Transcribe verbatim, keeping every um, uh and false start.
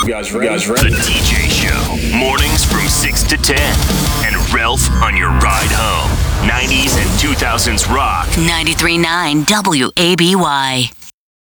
You guys ready? You guys ready? The T J Show. Mornings from six to ten. And Ralph on your ride home. nineties and two thousands rock. ninety-three point nine W A B Y.